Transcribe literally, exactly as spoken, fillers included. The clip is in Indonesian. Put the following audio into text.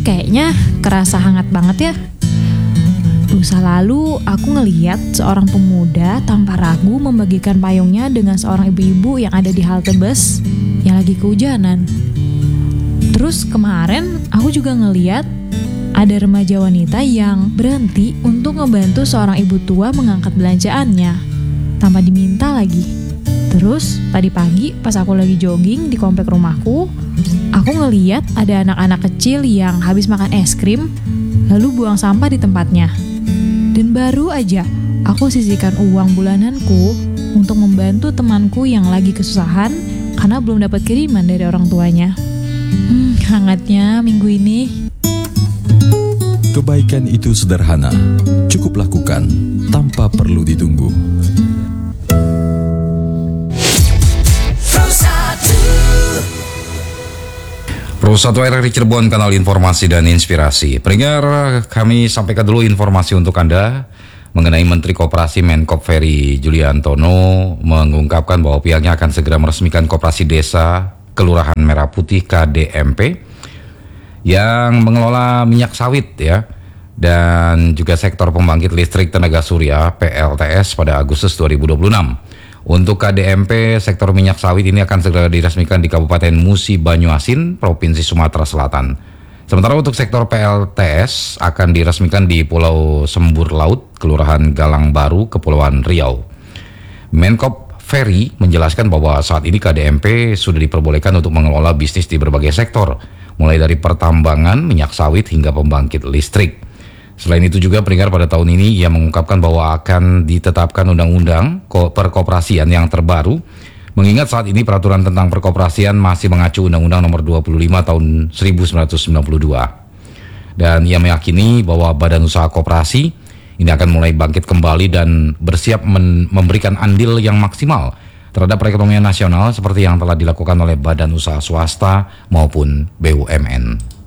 kayaknya kerasa hangat banget ya. Lusa lalu aku ngeliat seorang pemuda tanpa ragu membagikan payungnya dengan seorang ibu-ibu yang ada di halte bus yang lagi kehujanan. Terus kemarin aku juga ngeliat ada remaja wanita yang berhenti untuk ngebantu seorang ibu tua mengangkat belanjaannya tanpa diminta lagi. Terus tadi pagi pas aku lagi jogging di komplek rumahku, aku ngeliat ada anak-anak kecil yang habis makan es krim lalu buang sampah di tempatnya. Dan baru aja aku sisihkan uang bulananku untuk membantu temanku yang lagi kesusahan karena belum dapat kiriman dari orang tuanya. Hmm, hangatnya minggu ini. Kebaikan itu sederhana, cukup lakukan tanpa perlu ditunggu. Pro satu R R I Cirebon, kanal informasi dan inspirasi. Pendengar, kami sampaikan dulu informasi untuk Anda mengenai Menteri Koperasi Menkop Ferry Juliantono mengungkapkan bahwa pihaknya akan segera meresmikan Koperasi Desa Kelurahan Merah Putih K D M P yang mengelola minyak sawit ya dan juga sektor pembangkit listrik tenaga surya P L T S pada Agustus dua ribu dua puluh enam. Untuk K D M P, sektor minyak sawit ini akan segera diresmikan di Kabupaten Musi Banyuasin, Provinsi Sumatera Selatan. Sementara untuk sektor P L T S akan diresmikan di Pulau Sembur Laut, Kelurahan Galang Baru, Kepulauan Riau. Menkop Ferry menjelaskan bahwa saat ini K D M P sudah diperbolehkan untuk mengelola bisnis di berbagai sektor, mulai dari pertambangan, minyak sawit, hingga pembangkit listrik. Selain itu juga pendengar, pada tahun ini ia mengungkapkan bahwa akan ditetapkan undang-undang perkoperasian yang terbaru, mengingat saat ini peraturan tentang perkoperasian masih mengacu Undang-Undang Nomor dua puluh lima Tahun seribu sembilan ratus sembilan puluh dua. Dan ia meyakini bahwa Badan Usaha Koperasi ini akan mulai bangkit kembali dan bersiap men- memberikan andil yang maksimal terhadap perekonomian nasional seperti yang telah dilakukan oleh badan usaha swasta maupun B U M N.